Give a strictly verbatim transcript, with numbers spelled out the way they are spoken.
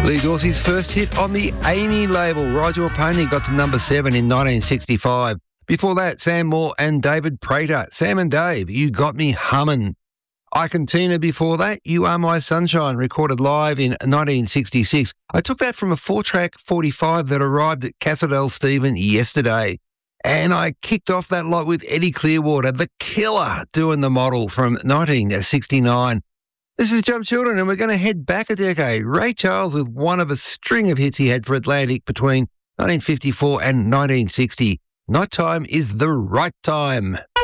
Lee Dorsey's first hit on the Amy label, Ride Your Pony, got to number seven in nineteen sixty-five. Before that, Sam Moore and David Prater, Sam and Dave, You Got Me Hummin'. Ike and Tina before that, You Are My Sunshine, recorded live in nineteen sixty-six. I took that from a four-track forty-five that arrived at Cassadell Stephen yesterday. And I kicked off that lot with Eddie Clearwater, The Killer, doing The Model from nineteen sixty-nine. This is Jump Children, and we're going to head back a decade. Ray Charles with one of a string of hits he had for Atlantic between nineteen fifty-four and nineteen sixty. Nighttime is the right time.